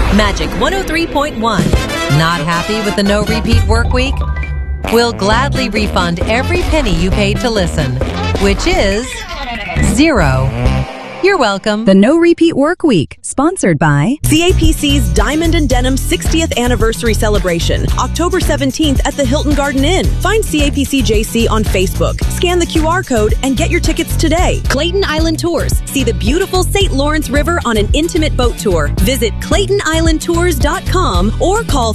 Magic 103.1. Not happy with the no repeat work week? We'll gladly refund every penny you paid to listen, which is 0. You're welcome. The No Repeat Work Week, sponsored by CAPC's Diamond and Denim 60th Anniversary Celebration, October 17th at the Hilton Garden Inn. Find CAPC JC on Facebook. Scan the QR code and get your tickets today. Clayton Island Tours. See the beautiful St. Lawrence River on an intimate boat tour. Visit ClaytonIslandTours.com or call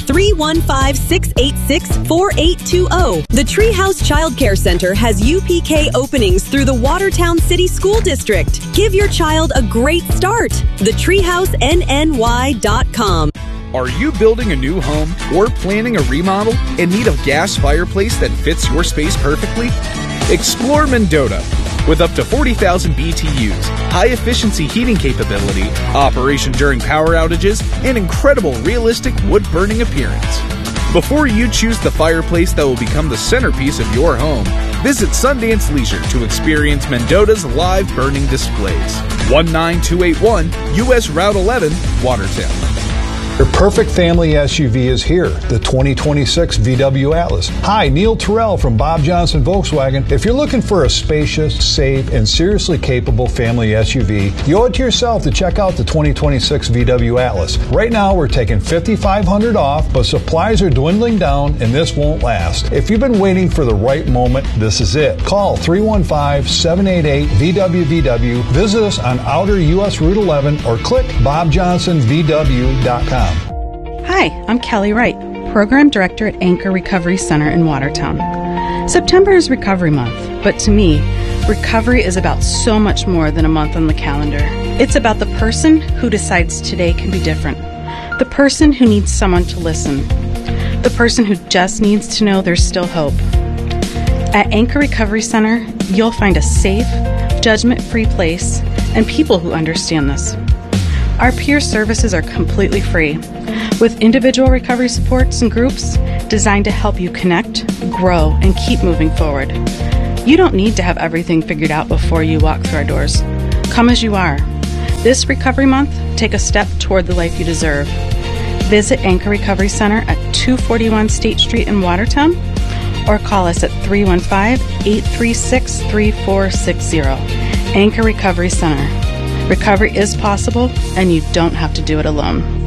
315-686-4820. The Treehouse Child Care Center has UPK openings through the Watertown City School District. Give your child a great start. TheTreehouseNNY.com. Are you building a new home or planning a remodel and need a gas fireplace that fits your space perfectly? Explore Mendota. With up to 40,000 BTUs, high-efficiency heating capability, operation during power outages, and incredible realistic wood-burning appearance. Before you choose the fireplace that will become the centerpiece of your home, visit Sundance Leisure to experience Mendota's live burning displays. 19281 US Route 11, Watertown. Your perfect family SUV is here, the 2026 VW Atlas. Hi, Neil Terrell from Bob Johnson Volkswagen. If you're looking for a spacious, safe, and seriously capable family SUV, you owe it to yourself to check out the 2026 VW Atlas. Right now, we're taking $5,500 off, but supplies are dwindling down, and this won't last. If you've been waiting for the right moment, this is it. Call 315-788-VWVW. Visit us on Outer US Route 11 or click BobJohnsonVW.com. Hi, I'm Kelly Wright, Program Director at Anchor Recovery Center in Watertown. September is Recovery Month, but to me, recovery is about so much more than a month on the calendar. It's about the person who decides today can be different, the person who needs someone to listen, the person who just needs to know there's still hope. At Anchor Recovery Center, you'll find a safe, judgment-free place and people who understand this. Our peer services are completely free, with individual recovery supports and groups designed to help you connect, grow, and keep moving forward. You don't need to have everything figured out before you walk through our doors. Come as you are. This Recovery Month, take a step toward the life you deserve. Visit Anchor Recovery Center at 241 State Street in Watertown, or call us at 315-836-3460. Anchor Recovery Center. Recovery is possible, and you don't have to do it alone.